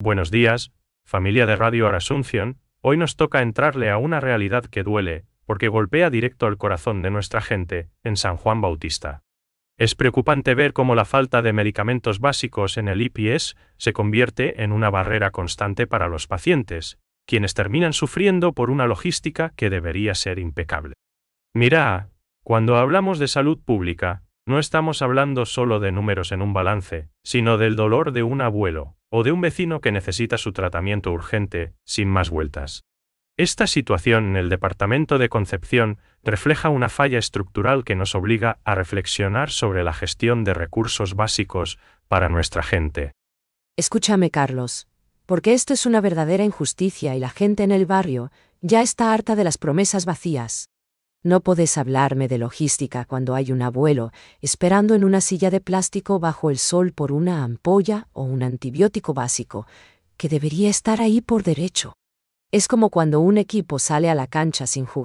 Buenos días, familia de Radio Asunción. Hoy nos toca entrarle a una realidad que duele, porque golpea directo al corazón de nuestra gente, en San Juan Bautista. Es preocupante ver cómo la falta de medicamentos básicos en el IPS se convierte en una barrera constante para los pacientes, quienes terminan sufriendo por una logística que debería ser impecable. Mira, cuando hablamos de salud pública, no estamos hablando solo de números en un balance, sino del dolor de un abuelo, o de un vecino que necesita su tratamiento urgente, sin más vueltas. Esta situación en el Departamento de Concepción refleja una falla estructural que nos obliga a reflexionar sobre la gestión de recursos básicos para nuestra gente. Escúchame, Carlos, porque esto es una verdadera injusticia y la gente en el barrio ya está harta de las promesas vacías. No podés hablarme de logística cuando hay un abuelo esperando en una silla de plástico bajo el sol por una ampolla o un antibiótico básico, que debería estar ahí por derecho. Es como cuando un equipo sale a la cancha sin jugar